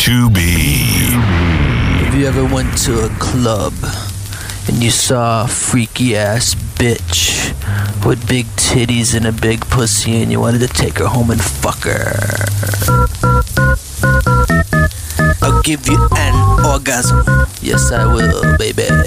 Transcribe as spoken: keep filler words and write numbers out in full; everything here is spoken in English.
to be. Have you ever went to a club and you saw a freaky ass bitch with big titties and a big pussy and you wanted to take her home and fuck her? I'll give you an orgasm. Yes, I will, baby.